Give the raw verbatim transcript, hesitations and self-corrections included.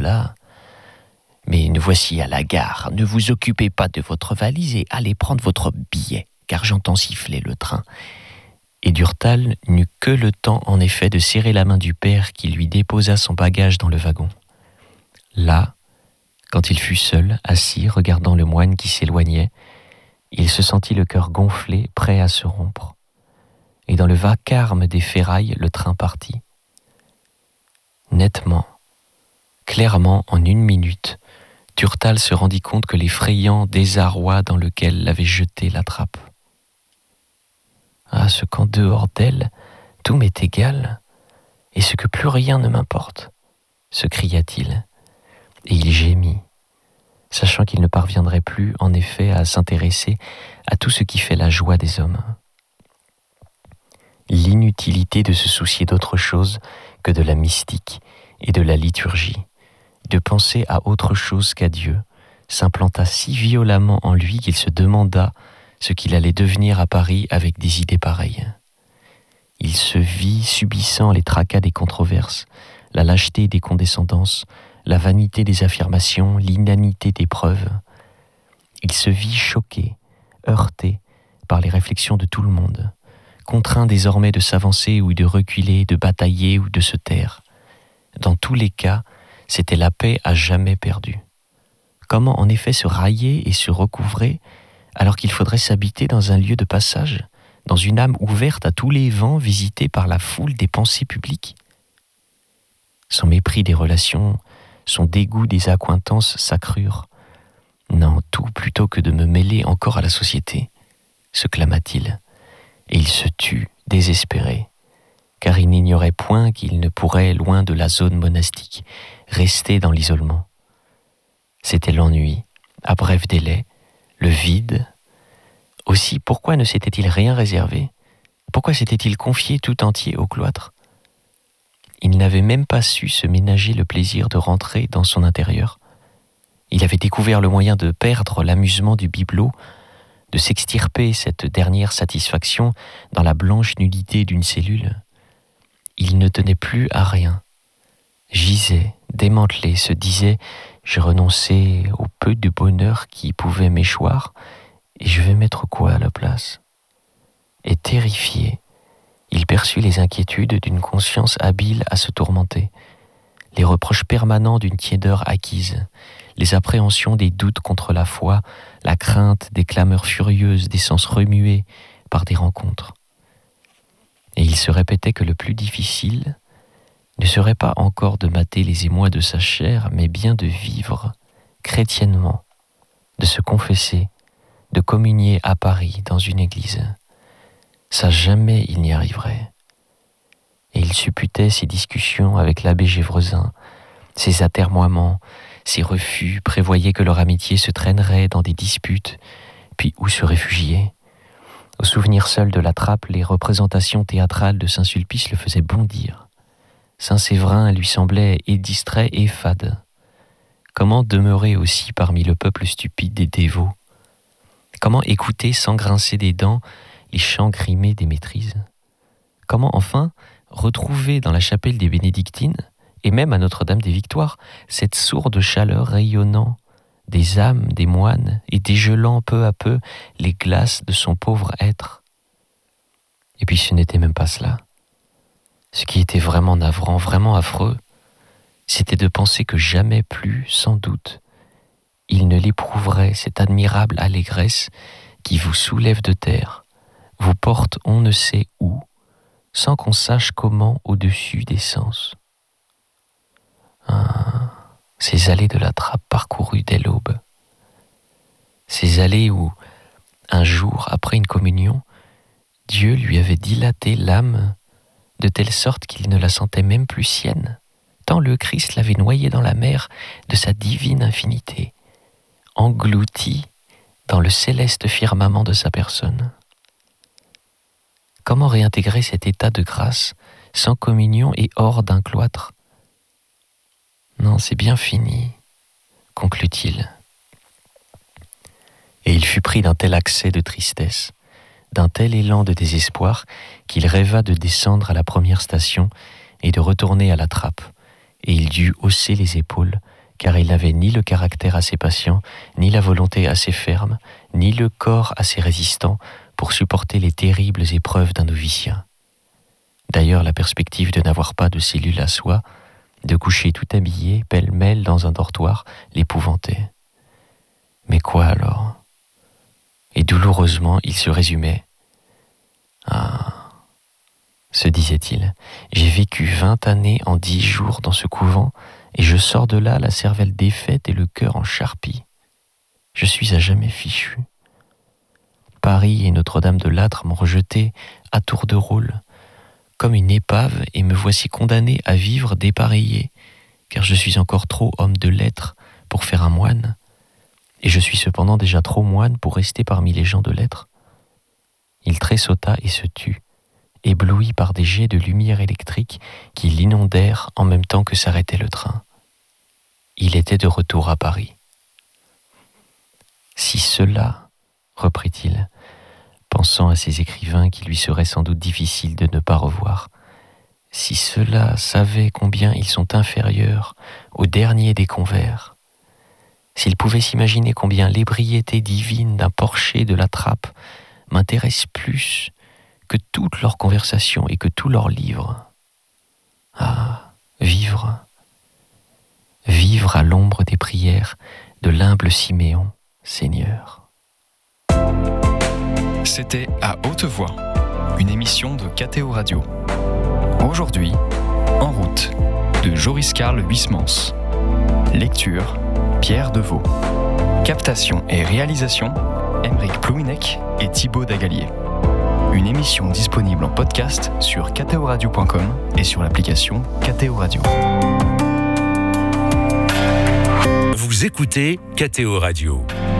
cela. Mais nous voici à la gare. Ne vous occupez pas de votre valise et allez prendre votre billet, car j'entends siffler le train. » Et Durtal n'eut que le temps, en effet, de serrer la main du père qui lui déposa son bagage dans le wagon. Là, quand il fut seul, assis, regardant le moine qui s'éloignait, il se sentit le cœur gonflé, prêt à se rompre. Et dans le vacarme des ferrailles, le train partit. Nettement, clairement, en une minute, Durtal se rendit compte que l'effrayant désarroi dans lequel l'avait jeté la trappe. Ah, ce qu'en dehors d'elle, tout m'est égal, et ce que plus rien ne m'importe, se cria-t-il, et il gémit, sachant qu'il ne parviendrait plus, en effet, à s'intéresser à tout ce qui fait la joie des hommes. L'inutilité de se soucier d'autre chose que de la mystique et de la liturgie, de penser à autre chose qu'à Dieu, s'implanta si violemment en lui qu'il se demanda ce qu'il allait devenir à Paris avec des idées pareilles. Il se vit subissant les tracas des controverses, la lâcheté des condescendances, la vanité des affirmations, l'inanité des preuves. Il se vit choqué, heurté par les réflexions de tout le monde, contraint désormais de s'avancer ou de reculer, de batailler ou de se taire. Dans tous les cas, c'était la paix à jamais perdue. Comment en effet se railler et se recouvrer alors qu'il faudrait s'habiter dans un lieu de passage, dans une âme ouverte à tous les vents visitée par la foule des pensées publiques? Son mépris des relations, son dégoût des accointances s'accrurent. Non, tout plutôt que de me mêler encore à la société, se clama-t-il, et il se tut, désespéré, car il n'ignorait point qu'il ne pourrait, loin de la zone monastique, rester dans l'isolement. C'était l'ennui, à bref délai, le vide. Aussi, pourquoi ne s'était-il rien réservé? Pourquoi s'était-il confié tout entier au cloître? Il n'avait même pas su se ménager le plaisir de rentrer dans son intérieur. Il avait découvert le moyen de perdre l'amusement du bibelot, de s'extirper cette dernière satisfaction dans la blanche nudité d'une cellule. Il ne tenait plus à rien. Gisait, démantelé, se disait « J'ai renoncé au peu de bonheur qui pouvait m'échoir, et je vais mettre quoi à la place ?» Et terrifié, il perçut les inquiétudes d'une conscience habile à se tourmenter, les reproches permanents d'une tiédeur acquise, les appréhensions des doutes contre la foi, la crainte des clameurs furieuses des sens remués par des rencontres. Et il se répétait que le plus difficile ne serait pas encore de mater les émois de sa chair, mais bien de vivre chrétiennement, de se confesser, de communier à Paris dans une église. Ça, jamais il n'y arriverait. Et il supputait ses discussions avec l'abbé Gévresin, ses atermoiements, ses refus, prévoyait que leur amitié se traînerait dans des disputes, puis où se réfugier? Au souvenir seul de la trappe, les représentations théâtrales de Saint-Sulpice le faisaient bondir. Saint-Séverin lui semblait et distrait et fade. Comment demeurer aussi parmi le peuple stupide des dévots? Comment écouter sans grincer des dents les chants grimés des maîtrises? Comment enfin retrouver dans la chapelle des Bénédictines, et même à Notre-Dame des Victoires, cette sourde chaleur rayonnant des âmes des moines et dégelant peu à peu les glaces de son pauvre être? Et puis ce n'était même pas cela. Ce qui était vraiment navrant, vraiment affreux, c'était de penser que jamais plus, sans doute, il ne l'éprouverait, cette admirable allégresse qui vous soulève de terre, vous porte on ne sait où, sans qu'on sache comment au-dessus des sens. Ah, ces allées de la trappe parcourues dès l'aube, ces allées où, un jour après une communion, Dieu lui avait dilaté l'âme de telle sorte qu'il ne la sentait même plus sienne, tant le Christ l'avait noyée dans la mer de sa divine infinité, englouti dans le céleste firmament de sa personne. Comment réintégrer cet état de grâce sans communion et hors d'un cloître? Non, c'est bien fini, conclut-il. Et il fut pris d'un tel accès de tristesse, d'un tel élan de désespoir, qu'il rêva de descendre à la première station et de retourner à la trappe, et il dut hausser les épaules, car il n'avait ni le caractère assez patient, ni la volonté assez ferme, ni le corps assez résistant pour supporter les terribles épreuves d'un novicien. D'ailleurs, la perspective de n'avoir pas de cellule à soi, de coucher tout habillé, pêle-mêle dans un dortoir, l'épouvantait. Mais quoi alors ? Et douloureusement, il se résumait. Ah, se disait-il, j'ai vécu vingt années en dix jours dans ce couvent, et je sors de là la cervelle défaite et le cœur en charpie. Je suis à jamais fichu. Paris et Notre-Dame de Lattre m'ont rejeté à tour de rôle, comme une épave, et me voici condamné à vivre dépareillé, car je suis encore trop homme de lettres pour faire un moine, et je suis cependant déjà trop moine pour rester parmi les gens de lettres. Il tressauta et se tut, ébloui par des jets de lumière électrique qui l'inondèrent en même temps que s'arrêtait le train. Il était de retour à Paris. Si cela, reprit-il, pensant à ces écrivains qu'il lui serait sans doute difficile de ne pas revoir, si ceux-là savaient combien ils sont inférieurs aux derniers des convers, s'ils pouvaient s'imaginer combien l'ébriété divine d'un Porcher de la Trappe m'intéresse plus que toute leur conversation et que tous leurs livres. Ah, vivre, vivre à l'ombre des prières de l'humble Siméon, Seigneur. C'était À Haute Voix, une émission de K T O Radio. Aujourd'hui, En route, de Joris Karl Huysmans. Lecture, Pierre Deveau. Captation et réalisation, Aymeric Plouinec et Thibaut Dagalier. Une émission disponible en podcast sur k t o radio point com et sur l'application K T O Radio. Vous écoutez K T O Radio.